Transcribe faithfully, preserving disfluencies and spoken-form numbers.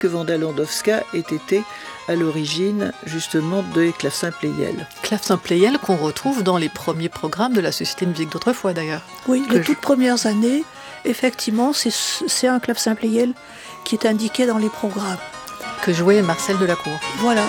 que Wanda Landowska ait été à l'origine justement des clavecins Pleyel. Clavecins Pleyel qu'on retrouve dans les premiers programmes de la Société de musique d'autrefois d'ailleurs. Oui, que les je... toutes premières années, effectivement, c'est, c'est un clavecin Pleyel qui est indiqué dans les programmes. Que jouait Marcel Delacour. Voilà.